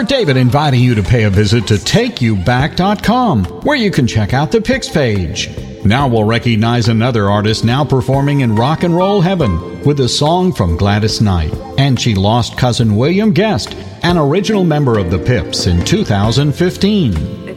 Kurt David inviting you to pay a visit to TakeYouBack.com, where you can check out the Picks page. Now we'll recognize another artist now performing in rock and roll heaven with a song from Gladys Knight. And she lost cousin William Guest, an original member of the Pips, in 2015.